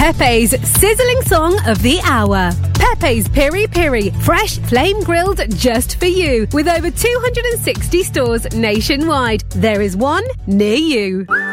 Pepe's sizzling song of the hour. Pepe's Piri Piri, fresh flame grilled just for you. With over 260 stores nationwide, there is one near you.